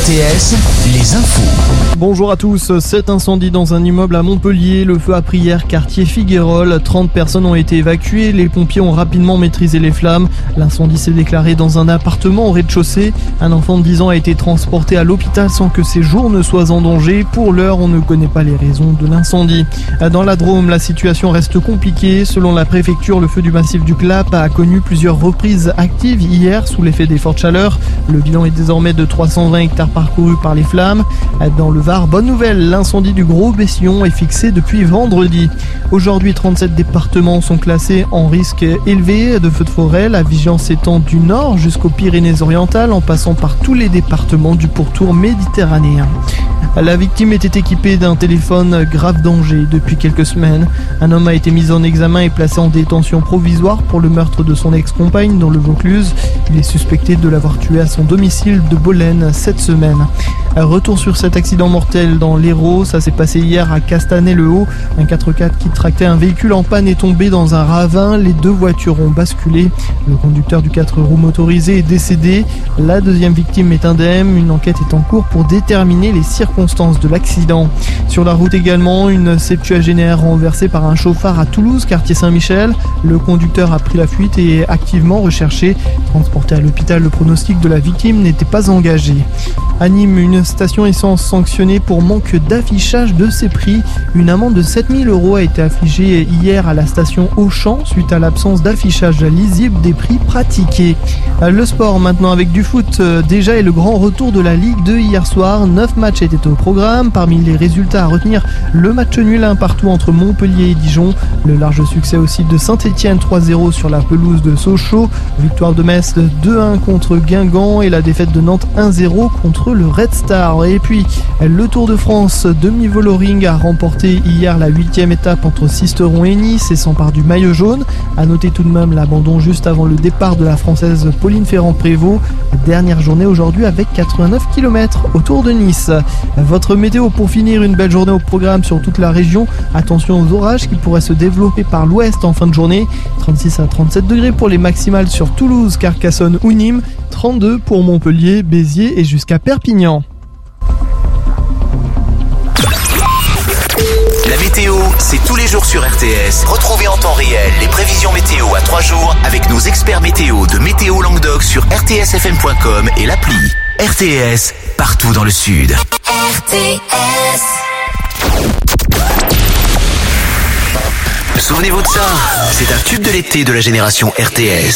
RTS, les infos. Bonjour à tous. Cet incendie dans un immeuble à Montpellier, le feu a pris hier quartier Figuerolles. 30 personnes ont été évacuées. Les pompiers ont rapidement maîtrisé les flammes. L'incendie s'est déclaré dans un appartement au rez-de-chaussée. Un enfant de 10 ans a été transporté à l'hôpital sans que ses jours ne soient en danger. Pour l'heure, on ne connaît pas les raisons de l'incendie. Dans la Drôme, la situation reste compliquée. Selon la préfecture, le feu du massif du Clap a connu plusieurs reprises actives hier sous l'effet des fortes chaleurs. Le bilan est désormais de 320 hectares parcourus par les flammes. Dans le Var, bonne nouvelle, l'incendie du Gros Bessillon est fixé depuis vendredi. Aujourd'hui, 37 départements sont classés en risque élevé de feux de forêt. La vigilance s'étend du nord jusqu'aux Pyrénées-Orientales en passant par tous les départements du pourtour méditerranéen. La victime était équipée d'un téléphone grave danger depuis quelques semaines. Un homme a été mis en examen et placé en détention provisoire pour le meurtre de son ex-compagne dans le Vaucluse. Il est suspecté de l'avoir tué à son domicile de Bolène cette semaine. Un retour sur cet accident mortel dans l'Hérault, ça s'est passé hier à Castanet-le-Haut. Un 4x4 qui tractait un véhicule en panne est tombé dans un ravin. Les deux voitures ont basculé. Le conducteur du 4 roues motorisé est décédé. La deuxième victime est indemne. Une enquête est en cours pour déterminer les circonstances de l'accident. Sur la route également, une septuagénaire renversée par un chauffard à Toulouse, quartier Saint-Michel. Le conducteur a pris la fuite et est activement recherché. Transporté à l'hôpital, le pronostic de la victime n'était pas engagé. À Nîmes, une station essence sanctionnée pour manque d'affichage de ses prix. Une amende de 7 000 € a été affligée hier à la station Auchan suite à l'absence d'affichage lisible des prix pratiqués. Le sport maintenant avec du foot déjà et le grand retour de la Ligue 2 hier soir. 9 matchs étaient au programme. Parmi les résultats à retenir, le match nul 1 partout entre Montpellier et Dijon. Le large succès aussi de Saint-Etienne 3-0 sur la pelouse de Sochaux. Victoire de Metz 2-1 contre Guingamp et la défaite de Nantes 1-0 contre le Red Star. Et puis le Tour de France demi-voloring a remporté hier la 8e étape entre Sisteron et Nice et s'empare du maillot jaune. A noter tout de même l'abandon juste avant le départ de la Française Pauline Ferrand-Prévot. Dernière journée aujourd'hui avec 89 km autour de Nice. Votre météo pour finir, une belle journée au programme sur toute la région. Attention aux orages qui pourraient se développer par l'ouest en fin de journée. 36 à 37 degrés pour les maximales sur Toulouse, Carcassonne ou Nîmes. 32 pour Montpellier, Béziers et jusqu'à Perpignan. La météo, c'est tous les jours sur RTS. Retrouvez en temps réel les prévisions météo à 3 jours avec nos experts météo de Météo Languedoc sur rtsfm.com et l'appli. RTS, partout dans le sud. RTS. Souvenez-vous de ça, c'est un tube de l'été de la génération RTS.